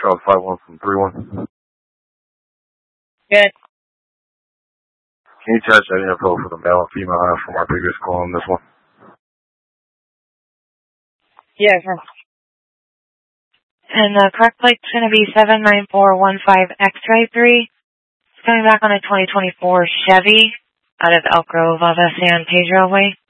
Charles 51 from 31. Good. Can you touch that info for the male and female house from our previous call on this one? Yeah, sure. And the correct plate's going to be 79415 X-ray 3. It's coming back on a 2024 Chevy out of Elk Grove, San Pedro way.